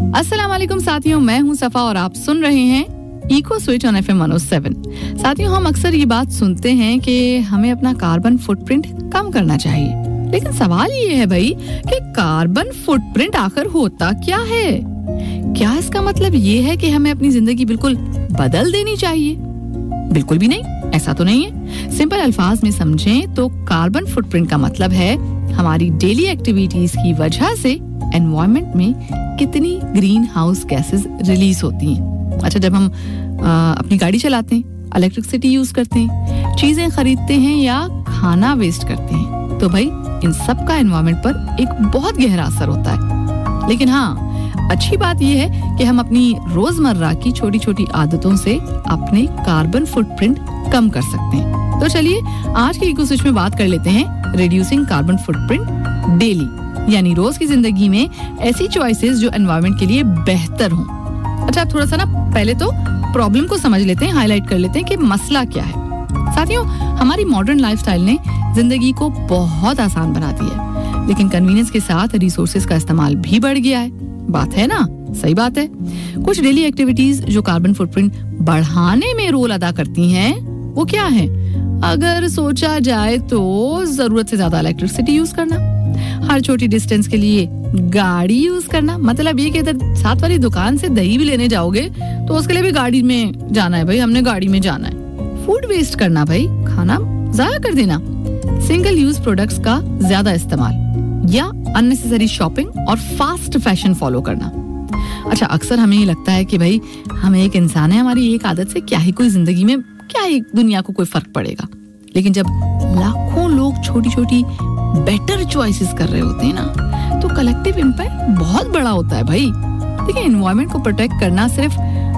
अस्सलाम वालेकुम साथियों, मैं हूं सफा और आप सुन रहे हैं इको स्विच ऑन FM 107। साथियों, हम अक्सर ये बात सुनते हैं कि हमें अपना कार्बन फुटप्रिंट कम करना चाहिए, लेकिन सवाल ये है भाई कि कार्बन फुटप्रिंट आखिर होता क्या है? क्या इसका मतलब ये है कि हमें अपनी जिंदगी बिल्कुल बदल देनी चाहिए? बिल्कुल भी नहीं, ऐसा तो नहीं है। सिंपल अल्फाज में समझें तो कार्बन फुटप्रिंट का मतलब है हमारी डेली एक्टिविटीज की वजह से एनवायरनमेंट में कितनी ग्रीन हाउस गैसेस रिलीज होती हैं। अच्छा, जब हम अपनी गाड़ी चलाते हैं, इलेक्ट्रिसिटी यूज करते हैं, चीजें खरीदते हैं या खाना वेस्ट करते हैं, तो भाई इन सब का एनवायरनमेंट पर एक बहुत गहरा असर होता है। लेकिन हाँ, अच्छी बात यह है कि हम अपनी रोजमर्रा की छोटी छोटी आदतों से अपने कार्बन फुटप्रिंट कम कर सकते हैं। तो चलिए आज के इको स्विच में बात कर लेते हैं रिड्यूसिंग कार्बन फुटप्रिंट डेली, यानी रोज की जिंदगी में ऐसी चॉइसेस जो एनवायरनमेंट के लिए बेहतर हों। अच्छा, थोड़ा सा ना पहले तो प्रॉब्लम को समझ लेते हैं, हाईलाइट कर लेते हैं कि मसला क्या है। साथियों, हमारी मॉडर्न लाइफस्टाइल ने जिंदगी को बहुत आसान बना दिया है, लेकिन कन्वीनियंस के साथ रिसोर्सेज का इस्तेमाल भी बढ़ गया है। बात है ना, सही बात है। कुछ डेली एक्टिविटीज जो कार्बन फुटप्रिंट बढ़ाने में रोल अदा करती हैं, वो क्या है? अगर सोचा जाए तो जरूरत से ज्यादा इलेक्ट्रिसिटी यूज करना, हर छोटी डिस्टेंस के लिए गाड़ी यूज करना, मतलब ये कि अगर साथ वाली दुकान से दही भी लेने जाओगे तो उसके लिए भी गाड़ी में जाना है, भाई हमने गाड़ी में जाना है। फूड वेस्ट करना, भाई खाना जाया कर देना, सिंगल यूज प्रोडक्ट्स का ज्यादा इस्तेमाल या अननेसेसरी शॉपिंग और फास्ट फैशन फॉलो करना। अच्छा, अक्सर हमें ये लगता है कि भाई हम एक इंसान है, हमारी एक आदत से क्या ही कोई जिंदगी में, क्या ही दुनिया को कोई फर्क पड़ेगा। लेकिन जब लाखों लोग छोटी छोटी बेटर चॉइसेस कर रहे होते हैं ना, तो कलेक्टिव इम्पैक्ट बहुत बड़ा होता है भाई। देखिए, एनवायरनमेंट को प्रोटेक्ट करना सिर्फ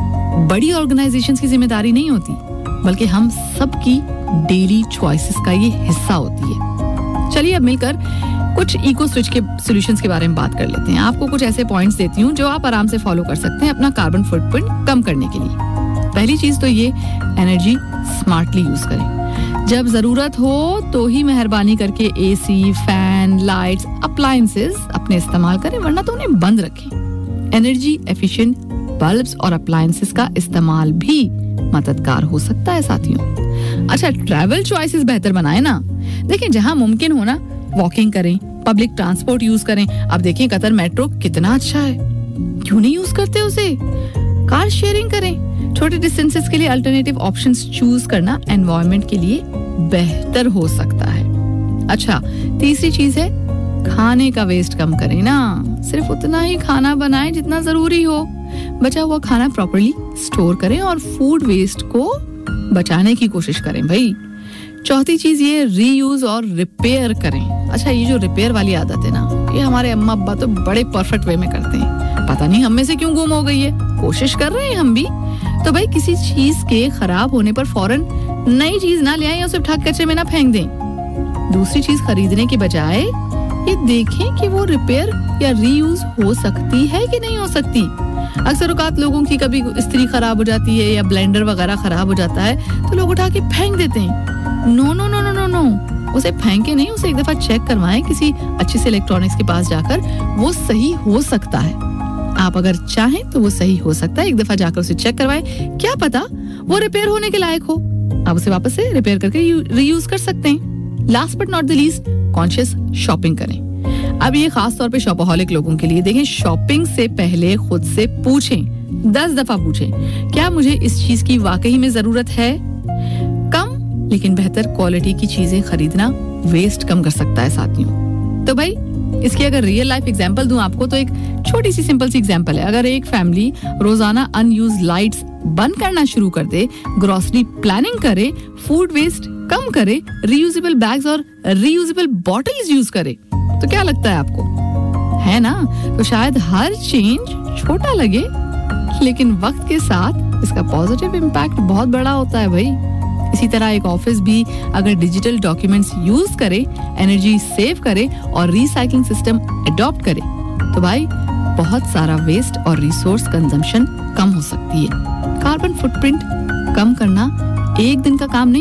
बड़ी ऑर्गेनाइजेशंस की जिम्मेदारी नहीं होती, बल्कि हम सबकी डेली चॉइसेस का ये हिस्सा होती है। चलिए अब मिलकर कुछ इको स्विच के सॉल्यूशंस के बारे में बात कर लेते हैं। आपको कुछ ऐसे पॉइंट्स देती हूँ जो आप आराम से फॉलो कर सकते हैं अपना कार्बन फुटप्रिंट कम करने के लिए। पहली चीज तो ये, एनर्जी स्मार्टली यूज करें। जब जरूरत हो तो ही मेहरबानी करके एसी, फैन, लाइट्स, अप्लायंसेस अपने इस्तेमाल करें, वरना तो उन्हें बंद रखें। एनर्जी एफिशिएंट बल्ब्स और अप्लायंसेस का इस्तेमाल भी मददगार हो सकता है साथियों। अच्छा, ट्रैवल चॉइसेस बेहतर बनाएं ना। देखिए, जहां मुमकिन हो ना, वॉकिंग करें, पब्लिक ट्रांसपोर्ट यूज करें। अब देखिए कतर मेट्रो कितना अच्छा है, क्यों नहीं यूज करते उसे? कार शेयरिंग करें, छोटे डिस्टेंसेस के लिए अल्टरनेटिव ऑप्शंस चूज करना एनवायरनमेंट के लिए बेहतर हो सकता है। अच्छा, तीसरी चीज है, खाने का वेस्ट कम करें ना। सिर्फ उतना ही खाना बनाएं जितना जरूरी हो। बचा हुआ खाना प्रॉपर्ली स्टोर करें और फूड वेस्ट को बचाने की कोशिश करें भाई। चौथी चीज ये, रीयूज और रिपेयर करें। अच्छा, ये जो रिपेयर वाली आदत है ना, ये हमारे अम्मा अब्बा तो बड़े परफेक्ट वे में करते हैं, पता नहीं हम में से क्यों गुम हो गई है। कोशिश कर रहे हैं हम भी। तो भाई किसी चीज के खराब होने पर फौरन नई चीज ना ले आएं और सिर्फ ठाक कचरे में ना फेंक दें। दूसरी चीज खरीदने के बजाय ये देखें कि वो रिपेयर या रीयूज हो सकती है कि नहीं हो सकती। अक्सर औकात लोगों की कभी इस्त्री खराब हो जाती है या ब्लेंडर वगैरह खराब हो जाता है तो लोग उठा के फेंक देते हैं। No no no no no no, उसे फेंके नहीं, उसे एक दफा चेक करवाएं किसी अच्छे से इलेक्ट्रॉनिक्स के पास जाकर। वो सही हो सकता है, आप अगर चाहें तो वो सही हो सकता है। एक दफा जाकर उसे चेक करवाएं, क्या पता वो रिपेयर होने के लायक हो। आप उसे वापस से रिपेयर करके रीयूज कर सकते हैं। Last but not the least, conscious shopping करें। अब ये खास तौर पे शॉपaholic लोगों के लिए, देखें, शॉपिंग से पहले खुद से पूछें, 10 दफा पूछें, क्या मुझे इस चीज की वाकई में जरूरत है? कम लेकिन बेहतर क्वालिटी की चीजें खरीदना वेस्ट कम कर सकता है साथियों। तो भाई इसकी अगर रियल लाइफ एग्जांपल दूं आपको, तो एक छोटी सी सिंपल सी एग्जांपल है। अगर एक फैमिली रोजाना अनयूज्ड लाइट्स बंद करना शुरू कर दे, ग्रोसरी प्लानिंग करे, फूड वेस्ट कम करे, रीयूजेबल बैग्स और रीयूजेबल बॉटल्स यूज करे, तो क्या लगता है आपको? है ना? तो शायद हर चेंज छोटा लगे, लेकिन वक्त के साथ इसका पॉजिटिव इम्पैक्ट बहुत बड़ा होता है भाई। इसी तरह एक ऑफिस भी अगर डिजिटल डॉक्यूमेंट्स यूज करे, एनर्जी सेव करे और रिसाइकलिंग सिस्टम अडॉप्ट करे, तो भाई बहुत सारा वेस्ट और रिसोर्स कंजम्पशन कम हो सकती है। कार्बन फुटप्रिंट कम करना एक दिन का काम नहीं।